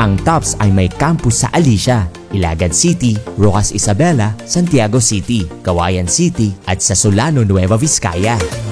Ang TUPS ay may campus sa Alicia, Ilagan City, Rojas Isabela, Santiago City, Cauayan City at sa Solano, Nueva Vizcaya.